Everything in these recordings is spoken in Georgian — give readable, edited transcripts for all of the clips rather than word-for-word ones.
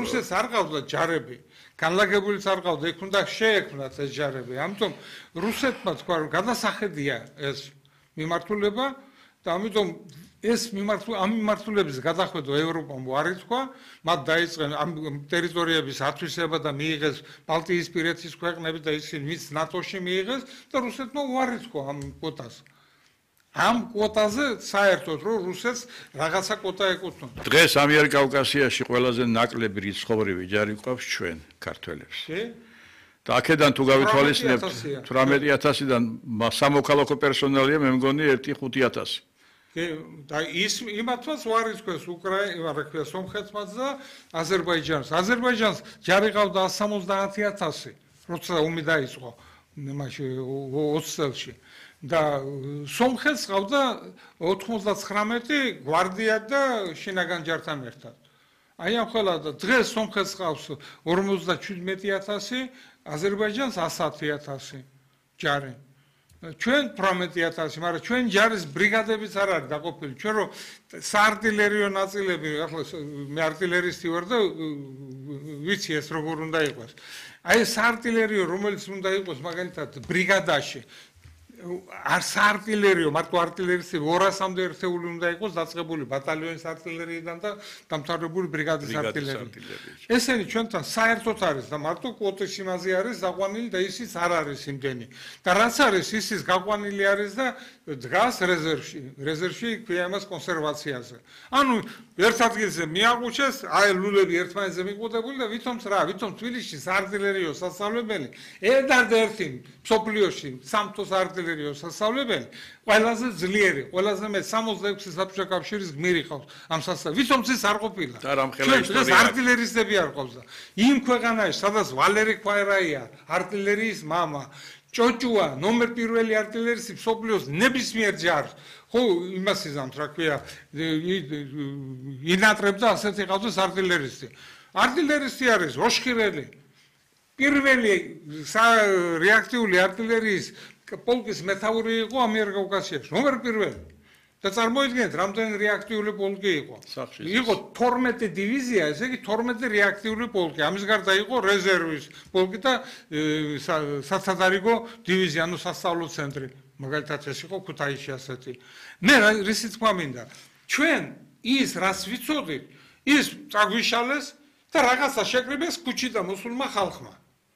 რუსეთს არ ყავდა ჯარები, განლაგებულიც არ ყავდა, იქ უნდა შეექმნათ ეს ჯარები. ამიტომ რუსეთმა თქვა, რომ გადასახედია ეს მიმართულება და ამიტომ ეს ამ მიმართულების გადახვედრა ევროპამ არ ითქვა, მათ დაიწყეს ამ ტერიტორიების ათვისება და მიიღეს ბალტიისპირეთის ქვეყნები და ისინი მის ნატოში მიიღეს და რუსეთმა უარი ითქვა ამ კვოტას. ამ კვოტაზე საერთოდ რომ რუსეთს რაღაცა კვოტა ეკუთვნოდა. დღეს ამიერკავკასიაში ყველაზე ნაკლები რიცხობრივი ჯარი გვყავს ჩვენ ქართველებს. და აქედან თუ გავითვალისწინებთ 18,000-დან სამოქალაქო პერსონალია მე მგონი 1,500. და ის იმათაც უარი ითქვეს უკრაინა, სომხეთმაც და აზერბაიჯანს. აზერბაიჯანს ჯარი ყავდა 170,000, როცა ომი დაიწყო მაშინ 20 წელში. და სომხეთს ყავდა 99 გვარდია და შინაგან ჯართან ერთად. აი ამ ყველა და დღეს სომხეთს ყავს 57,000, აზერბაიჯანს 110,000 ჯარი. ჩვენ 18,000, მაგრამ ჩვენ ჯარის ბრიგადებიც არ არის დაყოფილი. ჩვენ რომ საარტილერიო ნაწილები, ახლა მე არტილერისტი ვარ და ვიცი ეს როგორ უნდა იყოს. აი საარტილერიო რომელიც უნდა იყოს მაგალითად ბრიგადაში არ საარტილერიო, მარტო არტილერისტები 200-მდე ერთეული უნდა იყოს დაწყებული ბატალიონის არტილერიიდან და დამთავრებული ბრიგადის არტილერიით. ესენი ჩვენთან საერთოდ არის და მარტო კვოტის იმაზე არის დაყვანილი და ისიც არ არის იმდენი. და რაც არის ისიც გაყვანილი არის და დგას რეზერვში. რეზერვში ქვია იმას კონსერვაციაზე. ანუ ერთ ადგილზე მიაღუჩეს, აი ლულები ერთმანეთზე მიყვუტებული და ვითომც თბილისში საარტილერიო სასწავლებელი ერთადერთი მსოფლიოში სამთოს არტილერიო სასწავლებელი ყველაზე ძლიერი, ყველაზე მეტ 66 საბჭოთა კავშირის გმირი ყავს ამ სასწავლებელს. ვითომც ის არ ყოფილა. და რამხელა ისტორია. არტილერისტები არ ყავს და იმ ქვეყანაში, სადაც ვალერი კვაირაია, არტილერიის мама, ჭოჭუა, ნომერ პირველი არტილერისტი მსოფლიოს ნებისმიერ ჯარს. ხო, იმას იზამთ, რა ქვია, ინატრებდა ასეთი ყავდეს არტილერისტი. არტილერისტი არის ოშხირელი. პირველი რეაქტიული არტილერიის პოლკის მეთაური იყო ამიერკავკასიაში, ნომერ პირველი. და წარმოიდგინეთ, რამდენი რეაქტიული პოლკი იყო. იყო 12 დივიზია, ესე იგი 12 რეაქტიული პოლკი. ამის გარდა იყო რეზერვის პოლკი და საცადარიგო დივიზია, ანუ სასწავლო ცენტრი. მაგალითად ეს იყო ქუთაისში ასეთი. მე რისი თქვა მინდა? ჩვენ ის რას ვიცოდით, ის წაგვიშალეს და რაღაცა შეკრიბეს ქუჩიდან მოსულმა ხალხმა.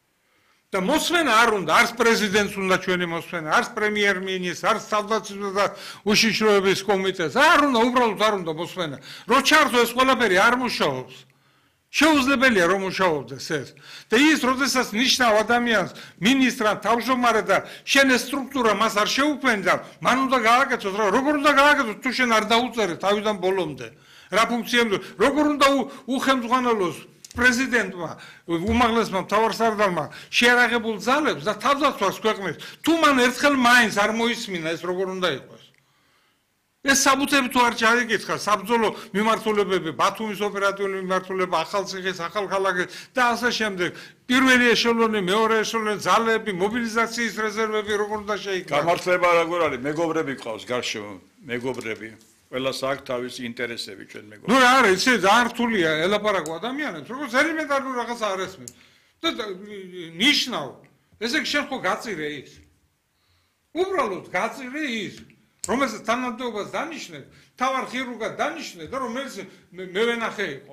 და მოსვენა არ უნდა, არც პრეზიდენტს უნდა ჩვენი მოსვენა, არც პრემიერ-მინისტრს, არც თავდაცვის და უშიშროების კომიტეტს, არ უნდა, უბრალოდ არ უნდა მოსვენა. რო ჩართო ეს ყველაფერი არ მუშაობს. შეუძლებელია რომ მუშაობდეს ეს. და ის როდესაც ნიშნავ ადამიანს, მინისტრად, თავმჯდომარედ და შენ ეს სტრუქტურა მას არ შეუქმნიდა, მან უნდა გააკეთოს, როგორ უნდა გააკეთოს, თუ შენ არ დაუწერე თავიდან ბოლომდე. რა ფუნქციამდე, როგორ უნდა უხელმძღვანელოს პრეზიდენტმა, უმაღლესმა მთავარსარდალმა შეერაღებულ ძალებს და თავდაცვას ქვეყნის, თუ მან ერთხელ მაინც არ მოისმინა ეს როგორ უნდა იყოს. ეს საბუთები თუ არ ჩაიგეცხა, საბრძოლო მიმართულებები, ბათუმის ოპერატიული მიმართულება, ახალციხის, ახალქალაქის და ასე შემდეგ, პირველი ეშელონი, მეორე ეშელონი, ძალები, მობილიზაციის რეზერვები როგორ უნდა შეიქმნას. გამართლება როგორ არის? მეგობრები ყავს გარშემო, მეგობრები. ყველას აქვს თავისი ინტერესები ჩვენ მეგობრები. ნუ რა არის, ისე ძალიან რთულია ელაპარაკო ადამიანებს, როგორც ელემენტარული რაღაცა არ ესმის. და ნიშნავ, ესე იგი შენ ხო გაწირე ის. უბრალოდ გაწირე ის, რომელსაც თანამდებობას დანიშნე, თავარ ხირურგად დანიშნე და რომელიც მევენახე იყო.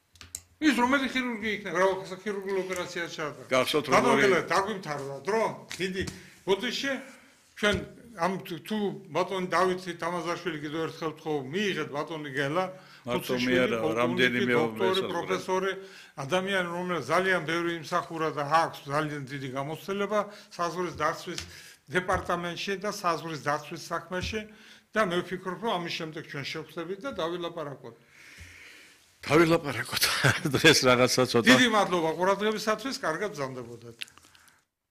ის რომელი ხირურგი იქნება, რა ხირურგული ოპერაცია ჩაატარა. გახსოვთ როგორი დაგვიმთავრდა დრო, დიდი ბოდიში ჩვენ ამ თუ ბატონი დავითი თამაზაშვილი კიდევ ერთხელ თქო მიიღეთ ბატონი გელა მარტომიერა რამდენიმე პროფესორი ადამიანი რომელიც ძალიან ბევრი იმსახურა და აქვს ძალიან დიდი გამოცდილება საზღვრის დაცვის დეპარტამენტში და საზღვრის დაცვის საქმეში და მე ვფიქრობ რომ ამის შემდეგ ჩვენ შევხვდებით და დავილაპარაკოთ. დავილაპარაკოთ დღეს რაღაცა ცოტა. დიდი მადლობა ყურადღებისათვის, კარგად გრძანდებოდეთ.